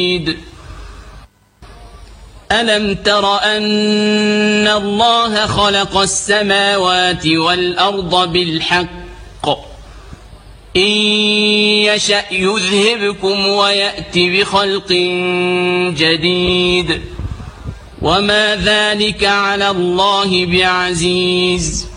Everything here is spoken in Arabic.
ألم تر أن الله خلق السماوات والأرض بالحق إن يشأ يذهبكم ويأت بخلق جديد وما ذلك على الله بعزيز